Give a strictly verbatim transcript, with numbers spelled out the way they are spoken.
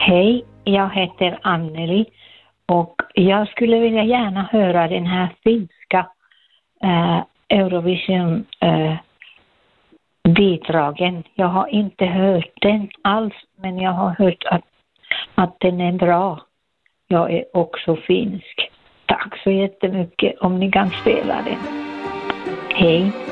Hej, jag heter Anneli och jag skulle vilja gärna höra den här finska eh, Eurovision eh, bidragen. Jag har inte hört den alls, men jag har hört att, att den är bra. Jag är också finsk. Tack så jättemycket om ni kan spela den. Hej!